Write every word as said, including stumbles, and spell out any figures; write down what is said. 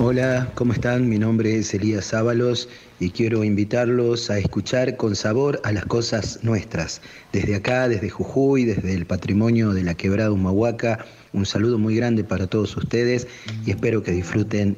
Hola, ¿cómo están? Mi nombre es Elías Ábalos y quiero invitarlos a escuchar con sabor a las cosas nuestras. Desde acá, desde Jujuy, desde el patrimonio de la Quebrada Humahuaca, un saludo muy grande para todos ustedes y espero que disfruten